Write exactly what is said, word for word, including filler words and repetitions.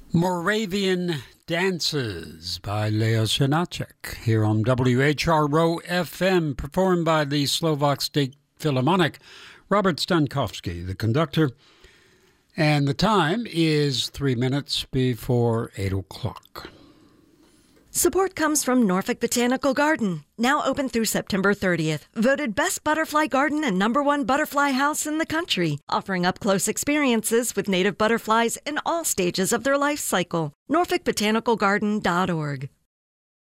Moravian Dances by Leo Sinacek here on W H R O F M, performed by the Slovak State Philharmonic. Robert Stankowski, the conductor, and the time is three minutes before eight o'clock. Support comes from Norfolk Botanical Garden, now open through September thirtieth. Voted best butterfly garden and number one butterfly house in the country, offering up-close experiences with native butterflies in all stages of their life cycle. norfolk botanical garden dot org.